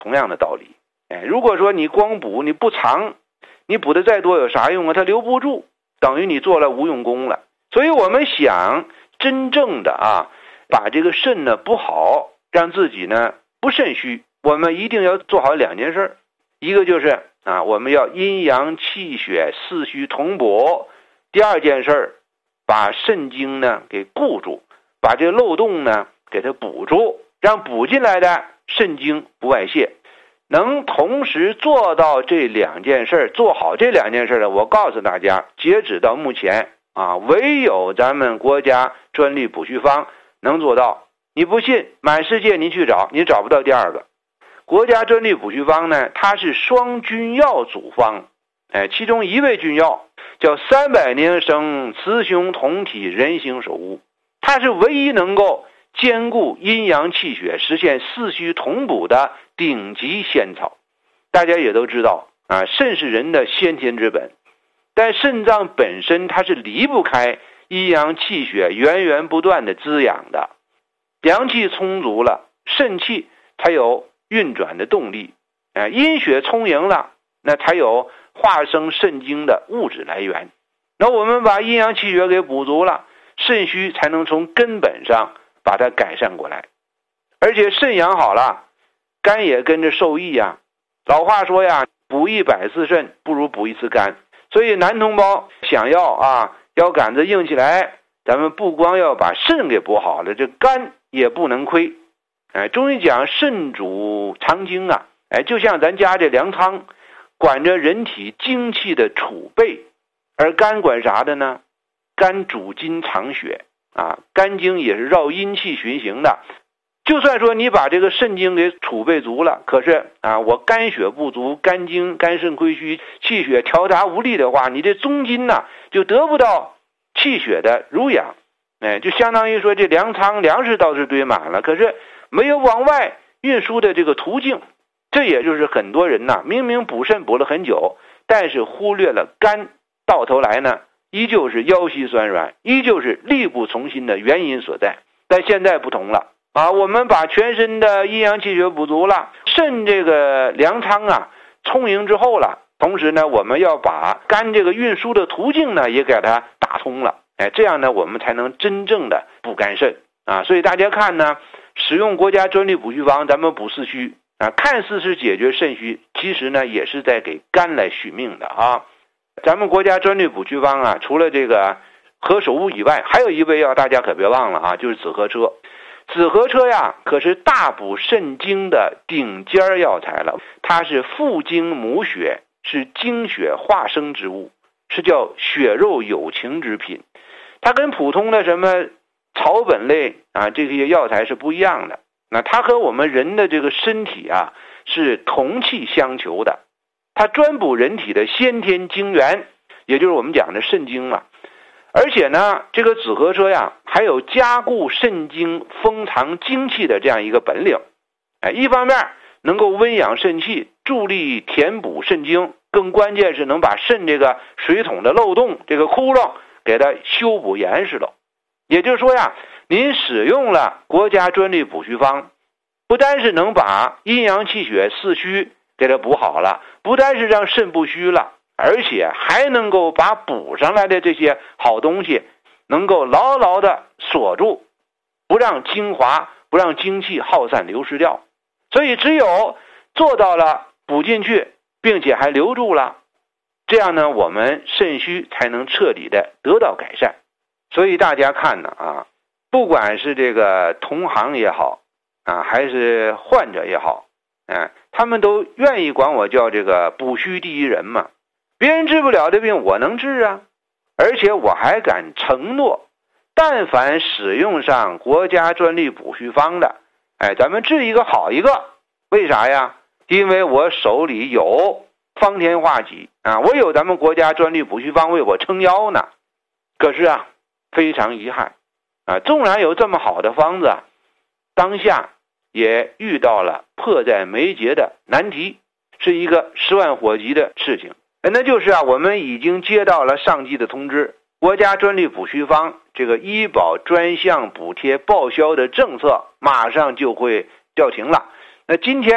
同样的道理。如果说你光补你不藏，你补的再多有啥用啊？它留不住，等于你做了无用功了。所以我们想真正的把这个肾呢补好，让自己呢不肾虚，我们一定要做好两件事。一个就是我们要阴阳气血四虚同补。第二件事，把肾经呢给固住，把这个漏洞呢给它补住，让补进来的肾经不外泄。能同时做到这两件事，做好这两件事呢，我告诉大家，截止到目前唯有咱们国家专利补虚方能做到。你不信，满世界你去找，你找不到第二个。国家专利补虚方呢，它是双君药组方，其中一味君药叫300年生雌雄同体人形首乌，它是唯一能够兼顾阴阳气血，实现四虚同补的顶级仙草。大家也都知道肾是人的先天之本，但肾脏本身它是离不开阴阳气血源源不断的滋养的。阳气充足了，肾气才有运转的动力，阴血充盈了，那才有化生肾精的物质来源。那我们把阴阳气血给补足了，肾虚才能从根本上把它改善过来。而且肾养好了，肝也跟着受益呀。老话说呀，补100次肾不如补1次肝。所以男同胞想要腰杆子硬起来，咱们不光要把肾给补好了，这肝也不能亏。中医讲肾主藏精就像咱家这粮仓管着人体精气的储备，而肝管啥的呢？肝主筋藏血肝经也是绕阴气循行的。就算说你把这个肾精给储备足了，可是我肝血不足，肝经肝肾亏虚，气血调达无力的话，你这中筋就得不到气血的濡养。就相当于说这粮仓粮食倒是堆满了，可是没有往外运输的这个途径。这也就是很多人明明补肾补了很久，但是忽略了肝，到头来呢依旧是腰膝酸软，依旧是力不从心的原因所在。但现在不同了我们把全身的阴阳气血补足了，肾这个粮仓充盈之后了，同时呢我们要把肝这个运输的途径呢也给它打通了。这样呢我们才能真正的补肝肾所以大家看呢，使用国家专利补虚方，咱们补四虚看似是解决肾虚，其实呢也是在给肝来续命的咱们国家专利补虚方除了这个何首乌以外，还有一味药大家可别忘了就是紫河车。紫河车可是大补肾精的顶尖药材了，它是父精母血，是精血化生之物，是叫血肉有情之品。它跟普通的什么草本类这些药材是不一样的。那它和我们人的这个身体是同气相求的，它专补人体的先天精元，也就是我们讲的肾精嘛。而且呢，这个紫河车还有加固肾精、封藏精气的这样一个本领。一方面能够温养肾气，助力填补肾精，更关键是能把肾这个水桶的漏洞、这个窟窿给它修补严实了。也就是说您使用了国家专利补虚方，不单是能把阴阳气血四虚给它补好了，不单是让肾不虚了，而且还能够把补上来的这些好东西能够牢牢的锁住，不让精华，不让精气耗散流失掉。所以只有做到了补进去，并且还留住了，这样呢我们肾虚才能彻底的得到改善。所以大家看呢不管是这个同行也好还是患者也好他们都愿意管我叫这个补虚第一人嘛。别人治不了的病我能治而且我还敢承诺，但凡使用上国家专利补虚方的咱们治一个好一个。为啥呀？因为我手里有方天画戟我有咱们国家专利补虚方为我撑腰呢。可是非常遗憾纵然有这么好的方子当下也遇到了迫在眉睫的难题，是一个10万火急的事情。那就是我们已经接到了上级的通知，国家专利补虚方这个医保专项补贴报销的政策马上就会叫停了。那今天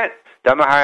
咱们还